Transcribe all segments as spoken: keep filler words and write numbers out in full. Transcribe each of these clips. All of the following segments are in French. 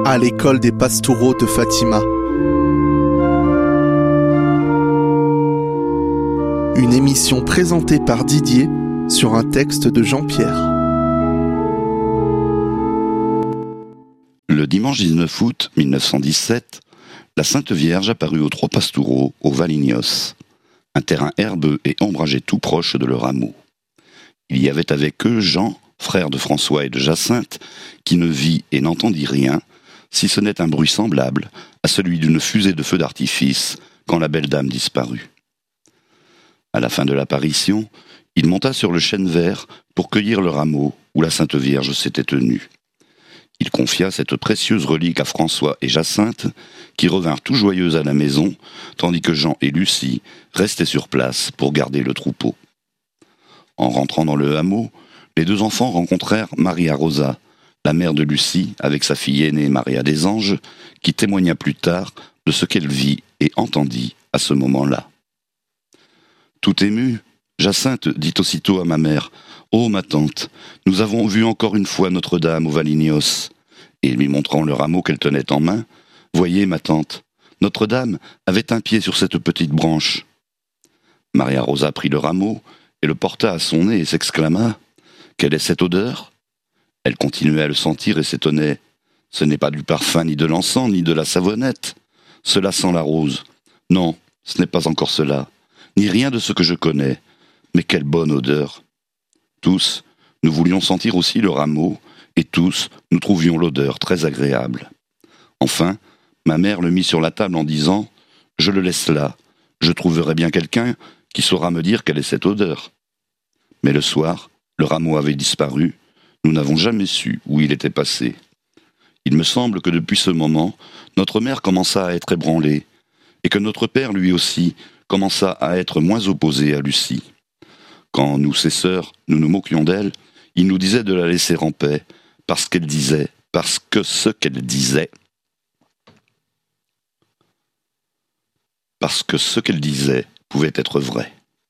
à l'école des Pastoureaux de Fatima. Une émission présentée par Didier sur un texte de Jean-Pierre. Le dimanche dix-neuf août mille neuf cent dix-sept, la Sainte Vierge apparut aux trois Pastoureaux, au Valignos, un terrain herbeux et ombragé tout proche de leur hameau. Il y avait avec eux Jean, frère de François et de Jacinthe, qui ne vit et n'entendit rien, si ce n'est un bruit semblable à celui d'une fusée de feu d'artifice quand la belle dame disparut. À la fin de l'apparition, il monta sur le chêne vert pour cueillir le rameau où la Sainte Vierge s'était tenue. Il confia cette précieuse relique à François et Jacinthe, qui revinrent tout joyeux à la maison, tandis que Jean et Lucie restaient sur place pour garder le troupeau. En rentrant dans le hameau, les deux enfants rencontrèrent Maria Rosa, la mère de Lucie, avec sa fille aînée Maria des Anges, qui témoigna plus tard de ce qu'elle vit et entendit à ce moment-là. Tout émue, Jacinthe dit aussitôt à ma mère « Oh, ma tante, nous avons vu encore une fois Notre-Dame au Valignos. » Et lui montrant le rameau qu'elle tenait en main, « Voyez, ma tante, Notre-Dame avait un pied sur cette petite branche. » Maria Rosa prit le rameau et le porta à son nez et s'exclama « Quelle est cette odeur ?» Elle continuait à le sentir et s'étonnait. « Ce n'est pas du parfum, ni de l'encens, ni de la savonnette. Cela sent la rose. Non, ce n'est pas encore cela, ni rien de ce que je connais. Mais quelle bonne odeur !» Tous, nous voulions sentir aussi le rameau, et tous, nous trouvions l'odeur très agréable. Enfin, ma mère le mit sur la table en disant « Je le laisse là, je trouverai bien quelqu'un qui saura me dire quelle est cette odeur. » Mais le soir, le rameau avait disparu, nous n'avons jamais su où il était passé. Il me semble que depuis ce moment, notre mère commença à être ébranlée, et que notre père, lui aussi, commença à être moins opposé à Lucie. Quand nous, ses sœurs, nous nous moquions d'elle, il nous disait de la laisser en paix, parce qu'elle disait, parce que ce qu'elle disait, parce que ce qu'elle disait pouvait être vrai.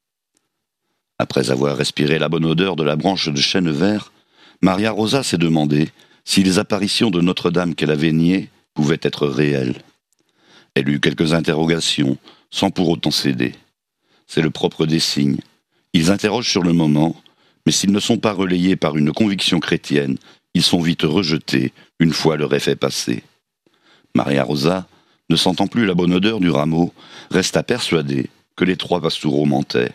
Après avoir respiré la bonne odeur de la branche de chêne vert, Maria Rosa s'est demandé si les apparitions de Notre-Dame qu'elle avait niées pouvaient être réelles. Elle eut quelques interrogations, sans pour autant céder. C'est le propre des signes. Ils interrogent sur le moment, mais s'ils ne sont pas relayés par une conviction chrétienne, ils sont vite rejetés une fois leur effet passé. Maria Rosa, ne sentant plus la bonne odeur du rameau, resta persuadée que les trois Pastoureaux mentaient.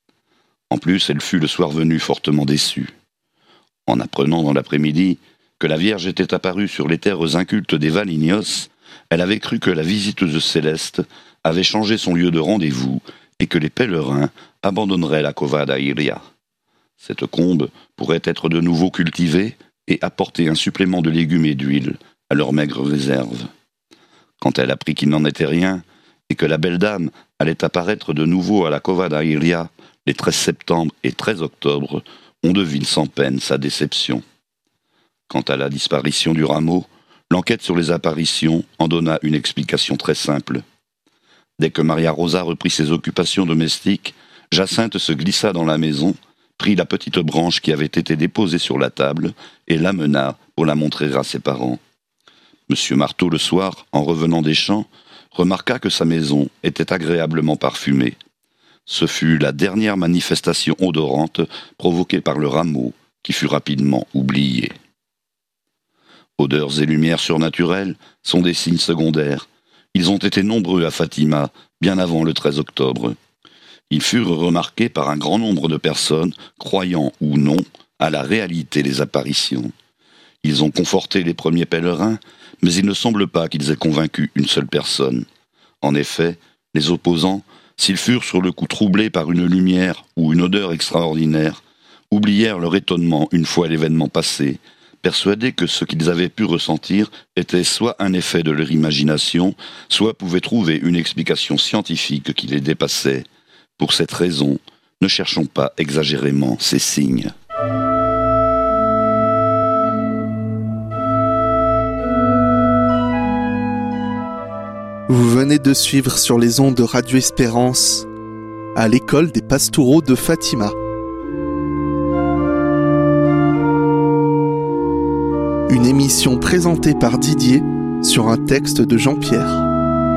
En plus, elle fut le soir venu fortement déçue. En apprenant dans l'après-midi que la Vierge était apparue sur les terres incultes des Valignos, elle avait cru que la visiteuse céleste avait changé son lieu de rendez-vous et que les pèlerins abandonneraient la Cova da Iria. Cette combe pourrait être de nouveau cultivée et apporter un supplément de légumes et d'huile à leurs maigres réserves. Quand elle apprit qu'il n'en était rien et que la belle dame allait apparaître de nouveau à la Cova da Iria les treize septembre et treize octobre, on devine sans peine sa déception. Quant à la disparition du rameau, l'enquête sur les apparitions en donna une explication très simple. Dès que Maria Rosa reprit ses occupations domestiques, Jacinthe se glissa dans la maison, prit la petite branche qui avait été déposée sur la table et l'amena pour la montrer à ses parents. Monsieur Marteau, le soir, en revenant des champs, remarqua que sa maison était agréablement parfumée. Ce fut la dernière manifestation odorante provoquée par le rameau qui fut rapidement oublié. Odeurs et lumières surnaturelles sont des signes secondaires. Ils ont été nombreux à Fatima, bien avant le treize octobre. Ils furent remarqués par un grand nombre de personnes, croyant ou non à la réalité des apparitions. Ils ont conforté les premiers pèlerins, mais il ne semble pas qu'ils aient convaincu une seule personne. En effet, les opposants, s'ils furent sur le coup troublés par une lumière ou une odeur extraordinaire, oublièrent leur étonnement une fois l'événement passé, persuadés que ce qu'ils avaient pu ressentir était soit un effet de leur imagination, soit pouvaient trouver une explication scientifique qui les dépassait. Pour cette raison, ne cherchons pas exagérément ces signes. Vous venez de suivre sur les ondes de Radio Espérance, à l'école des Pastoureaux de Fatima. Une émission présentée par Didier sur un texte de Jean-Pierre.